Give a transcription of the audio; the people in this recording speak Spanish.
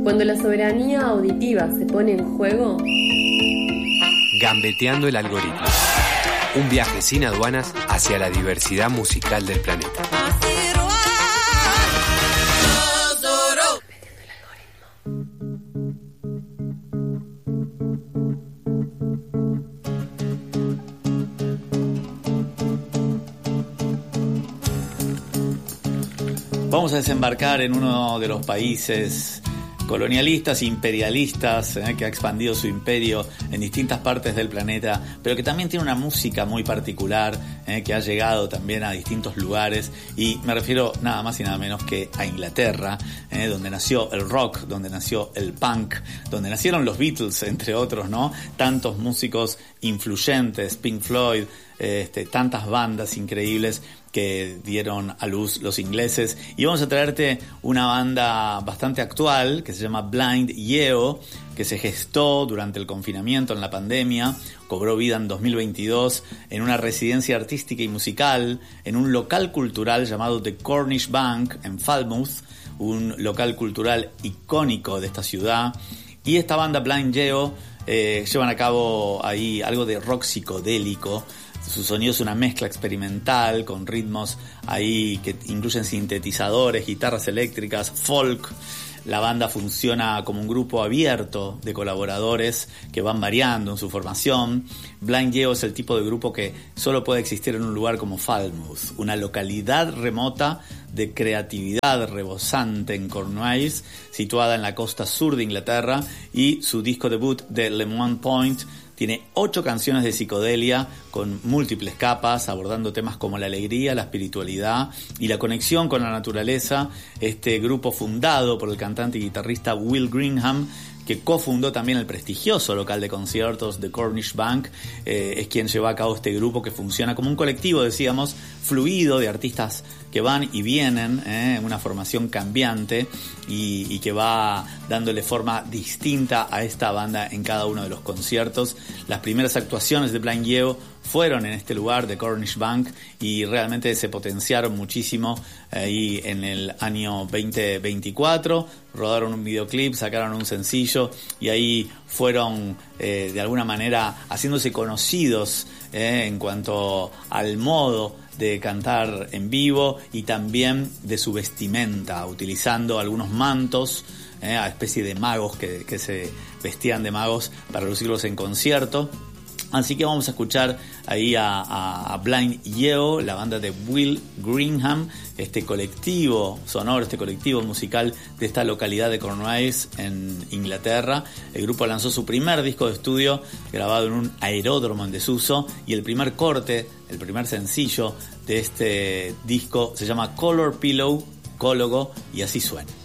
Cuando la soberanía auditiva se pone en juego... Gambeteando el algoritmo. Un viaje sin aduanas hacia la diversidad musical del planeta. Vamos a desembarcar en uno de los países colonialistas, imperialistas, que ha expandido su imperio en distintas partes del planeta, pero que también tiene una música muy particular, que ha llegado también a distintos lugares, y me refiero nada más y nada menos que a Inglaterra, donde nació el rock, donde nació el punk, donde nacieron los Beatles, entre otros, ¿no? Tantos músicos influyentes, Pink Floyd, tantas bandas increíbles que dieron a luz los ingleses. Y vamos a traerte una banda bastante actual que se llama Blind Yeo, que se gestó durante el confinamiento en la pandemia, cobró vida en 2022 en una residencia artística y musical en un local cultural llamado The Cornish Bank en Falmouth, un local cultural icónico de esta ciudad. Y esta banda Blind Yeo llevan a cabo ahí algo de rock psicodélico. Su sonido es una mezcla experimental con ritmos ahí que incluyen sintetizadores, guitarras eléctricas, folk. La banda funciona como un grupo abierto de colaboradores que van variando en su formación. Blind Yeo es el tipo de grupo que solo puede existir en un lugar como Falmouth, una localidad remota de creatividad rebosante en Cornwalls, situada en la costa sur de Inglaterra, y su disco debut de Le Moine Point tiene 8 canciones de psicodelia con múltiples capas, abordando temas como la alegría, la espiritualidad y la conexión con la naturaleza. Este grupo, fundado por el cantante y guitarrista Will Greenham, que cofundó también el prestigioso local de conciertos The Cornish Bank, es quien lleva a cabo este grupo que funciona como un colectivo, decíamos, fluido de artistas que van y vienen, una formación cambiante y que va dándole forma distinta a esta banda en cada uno de los conciertos. Las primeras actuaciones de Blind Yeo fueron en este lugar de Cornish Bank y realmente se potenciaron muchísimo ahí en el año 2024. Rodaron un videoclip, sacaron un sencillo y ahí fueron de alguna manera haciéndose conocidos en cuanto al modo de cantar en vivo y también de su vestimenta, utilizando algunos mantos, a especie de magos que se vestían de magos para lucirlos en concierto. Así que vamos a escuchar ahí a Blind Yeo, la banda de Will Greenham, este colectivo sonoro, este colectivo musical de esta localidad de Cornwalls en Inglaterra. El grupo lanzó su primer disco de estudio grabado en un aeródromo en desuso, y el primer corte, el primer sencillo de este disco se llama Color Pillow, Cólogo, y así suena.